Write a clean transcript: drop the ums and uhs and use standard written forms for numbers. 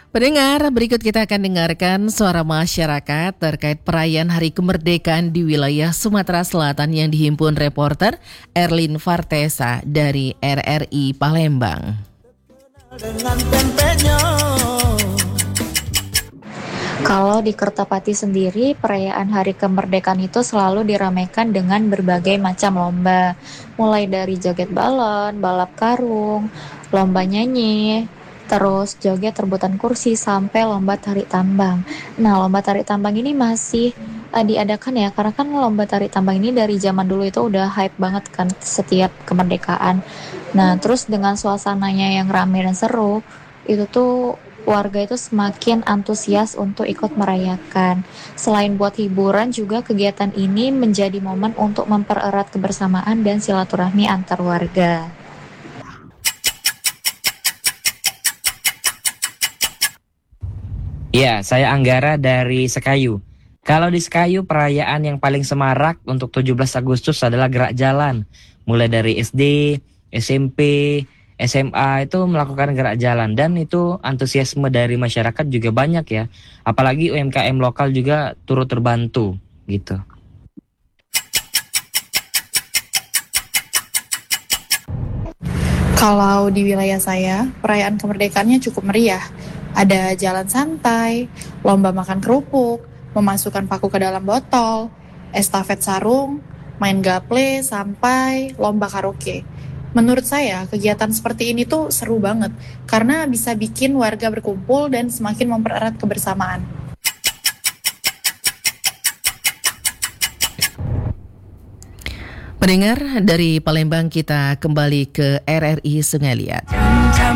Pendengar, berikut kita akan dengarkan suara masyarakat terkait perayaan Hari Kemerdekaan di wilayah Sumatera Selatan yang dihimpun reporter Erlin Vartesa dari RRI Palembang. Kalau di Kertapati sendiri, perayaan Hari Kemerdekaan itu selalu diramaikan dengan berbagai macam lomba. Mulai dari joget balon, balap karung, lomba nyanyi, terus joget rebutan kursi, sampai lomba tarik tambang. Nah, lomba tarik tambang ini masih diadakan ya, karena kan lomba tarik tambang ini dari zaman dulu itu udah hype banget kan setiap kemerdekaan. Nah, terus dengan suasananya yang ramai dan seru, itu tuh warga itu semakin antusias untuk ikut merayakan. Selain buat hiburan, juga kegiatan ini menjadi momen untuk mempererat kebersamaan dan silaturahmi antar warga. Ya, saya Anggara dari Sekayu. Kalau di Sekayu, perayaan yang paling semarak untuk 17 Agustus adalah gerak jalan. Mulai dari SD, SMP, SMA itu melakukan gerak jalan. Dan itu antusiasme dari masyarakat juga banyak ya. Apalagi UMKM lokal juga turut terbantu gitu. Kalau di wilayah saya, perayaan kemerdekaannya cukup meriah. Ada jalan santai, lomba makan kerupuk, memasukkan paku ke dalam botol, estafet sarung, main gaple, sampai lomba karaoke. Menurut saya, kegiatan seperti ini tuh seru banget, karena bisa bikin warga berkumpul dan semakin mempererat kebersamaan. Pendengar, dari Palembang kita kembali ke RRI Sungai Liat.